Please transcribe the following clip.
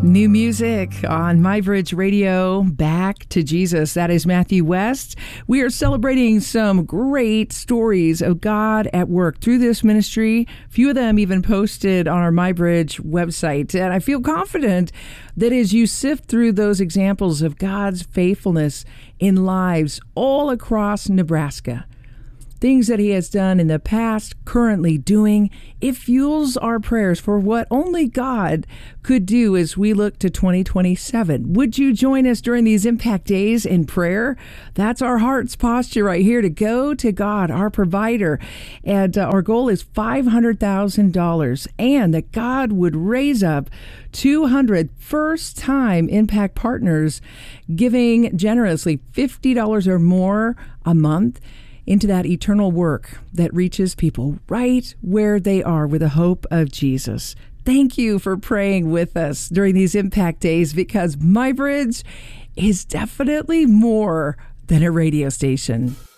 New music on MyBridge Radio, Back to Jesus. That is Matthew West. We are celebrating some great stories of God at work through this ministry. A few of them even posted on our MyBridge website. And I feel confident that as you sift through those examples of God's faithfulness in lives all across Nebraska, things that he has done in the past, currently doing, it fuels our prayers for what only God could do as we look to 2027. Would you join us during these Impact Days in prayer? That's our heart's posture right here, to go to God, our provider. And our goal is $500,000, and that God would raise up 200 first-time Impact partners giving generously $50 or more a month into that eternal work that reaches people right where they are with the hope of Jesus. Thank you for praying with us during these Impact Days, because MyBridge is definitely more than a radio station.